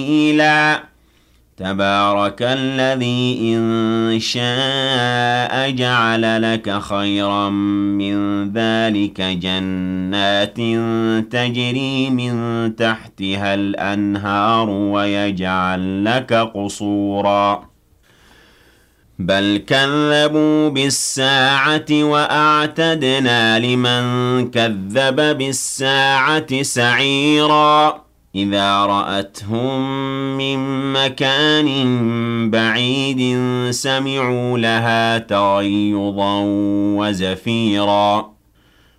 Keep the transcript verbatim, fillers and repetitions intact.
إِلَى تبارك الذي إن شاء جعل لك خيرا من ذلك جنات تجري من تحتها الأنهار ويجعل لك قصورا بل كذبوا بالساعة وأعتدنا لمن كذب بالساعة سعيرا إذا رأتهم من مكان بعيد سمعوا لها تغيظا وزفيرا